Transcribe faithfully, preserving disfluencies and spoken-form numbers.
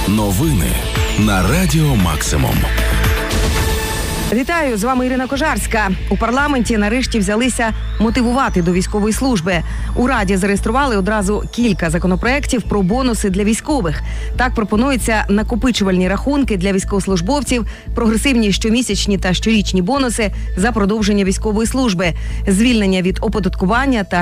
Новини на Радіо Максимум. Вітаю, з вами Ірина Кожарська. У парламенті нарешті взялися мотивувати до військової служби. У Раді зареєстрували одразу кілька законопроєктів про бонуси для військових. Так пропонується накопичувальні рахунки для військовослужбовців, прогресивні щомісячні та щорічні бонуси за продовження військової служби, звільнення від оподаткування та